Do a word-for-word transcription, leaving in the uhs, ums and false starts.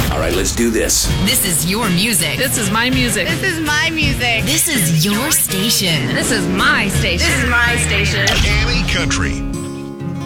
All right, let's do this. This is your music. This is my music. This is my music. This is your station. This is my station. This is my station. Annie Country.